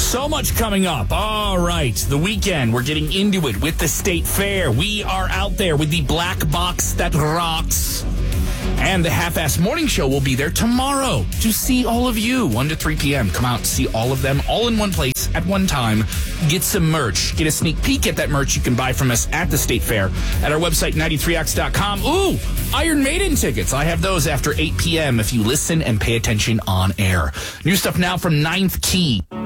So much coming up. All right, the weekend. We're getting into it with the State Fair. We are out there with the Black Box that rocks. And the Half-Ass Morning Show will be there tomorrow to see all of you. 1 to 3 p.m. Come out, see all of them, all in one place at one time. Get some merch. Get a sneak peek at that merch you can buy from us at the State Fair at our website, 93x.com. Ooh, Iron Maiden tickets. I have those after 8 p.m. if you listen and pay attention on air. New stuff now from Ninth Key.